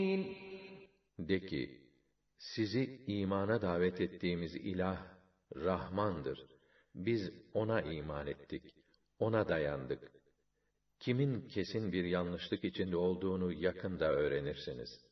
De ki, sizi imana davet ettiğimiz ilah, Rahmandır. Biz ona iman ettik, ona dayandık. Kimin kesin bir yanlışlık içinde olduğunu yakında öğrenirsiniz.